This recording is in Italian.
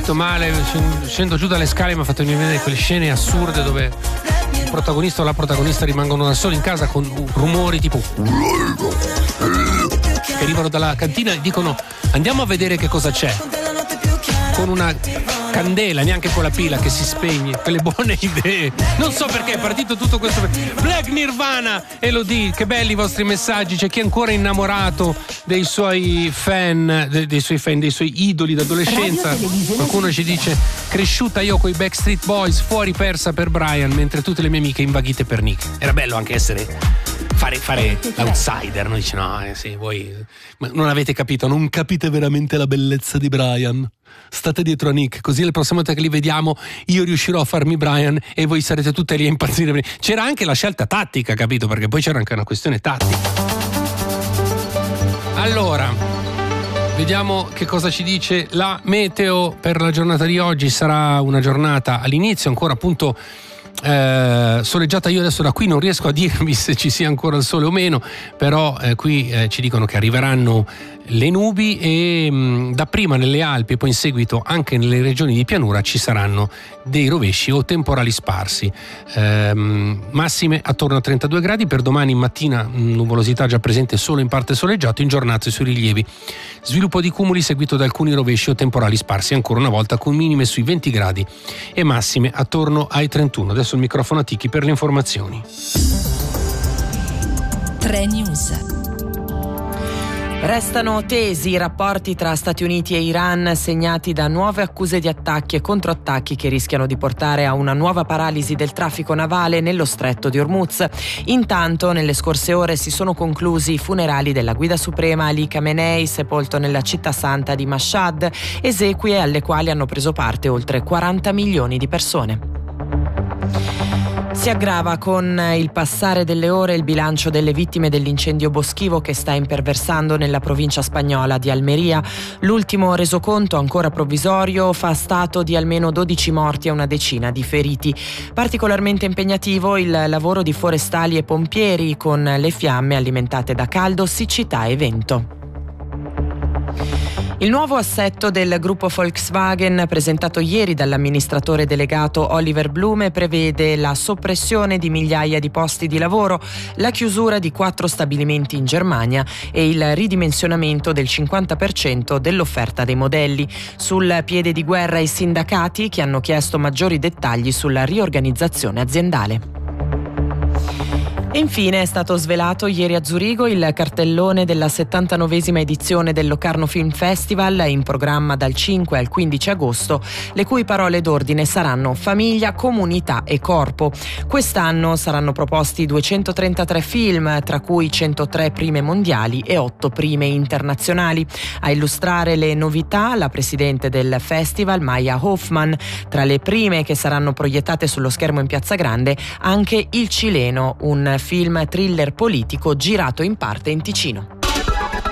sentito male, scendo giù dalle scale, mi ha fatto vedere quelle scene assurde dove il protagonista o la protagonista rimangono da soli in casa con rumori tipo che arrivano dalla cantina e dicono andiamo a vedere che cosa c'è, con una candela, neanche con la pila, che si spegne. Quelle buone idee, non so perché è partito tutto questo. Black Nirvana, Elodie, che belli i vostri messaggi. C'è chi è ancora innamorato dei suoi fan, dei suoi idoli d'adolescenza. Qualcuno ci dice cresciuta io coi Backstreet Boys, fuori persa per Brian, mentre tutte le mie amiche invaghite per Nick. Era bello anche fare l'outsider, no? Dice no, sì, voi ma non avete capito, non capite veramente la bellezza di Brian. State dietro a Nick, così le prossime volte che li vediamo io riuscirò a farmi Brian e voi sarete tutte lì a impazzire. C'era anche la scelta tattica, capito? Perché poi c'era anche una questione tattica. Allora, vediamo che cosa ci dice la meteo per la giornata di oggi. Sarà una giornata all'inizio ancora appunto soleggiata. Io adesso da qui non riesco a dirvi se ci sia ancora il sole o meno, però qui ci dicono che arriveranno le nubi e dapprima nelle Alpi e poi in seguito anche nelle regioni di pianura ci saranno dei rovesci o temporali sparsi, massime attorno a 32 gradi. Per domani mattina nuvolosità già presente solo in parte soleggiato, in giornata sui rilievi sviluppo di cumuli seguito da alcuni rovesci o temporali sparsi, ancora una volta con minime sui 20 gradi e massime attorno ai 31. Adesso il microfono a Tiki per le informazioni. 3 News. Restano tesi i rapporti tra Stati Uniti e Iran, segnati da nuove accuse di attacchi e controattacchi che rischiano di portare a una nuova paralisi del traffico navale nello stretto di Hormuz. Intanto, nelle scorse ore si sono conclusi i funerali della guida suprema Ali Khamenei, sepolto nella città santa di Mashhad, esequie alle quali hanno preso parte oltre 40 milioni di persone. Si aggrava con il passare delle ore il bilancio delle vittime dell'incendio boschivo che sta imperversando nella provincia spagnola di Almeria. L'ultimo resoconto, ancora provvisorio, fa stato di almeno 12 morti e una decina di feriti. Particolarmente impegnativo il lavoro di forestali e pompieri, con le fiamme alimentate da caldo, siccità e vento. Il nuovo assetto del gruppo Volkswagen, presentato ieri dall'amministratore delegato Oliver Blume, prevede la soppressione di migliaia di posti di lavoro, la chiusura di 4 stabilimenti in Germania e il ridimensionamento del 50% dell'offerta dei modelli. Sul piede di guerra i sindacati, che hanno chiesto maggiori dettagli sulla riorganizzazione aziendale. E infine è stato svelato ieri a Zurigo il cartellone della 79esima edizione del Locarno Film Festival, in programma dal 5 al 15 agosto, le cui parole d'ordine saranno famiglia, comunità e corpo. Quest'anno saranno proposti 233 film, tra cui 103 prime mondiali e 8 prime internazionali. A illustrare le novità la presidente del festival, Maya Hoffman. Tra le prime che saranno proiettate sullo schermo in Piazza Grande, anche Il Cileno, un film thriller politico girato in parte in Ticino.